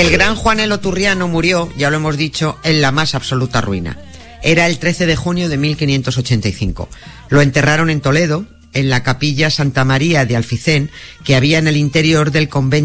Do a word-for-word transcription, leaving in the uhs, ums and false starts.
El gran Juan el Oturriano murió, ya lo hemos dicho, en la más absoluta ruina. Era el trece de junio de mil quinientos ochenta y cinco. Lo enterraron en Toledo, en la capilla Santa María de Alficén, que había en el interior del convento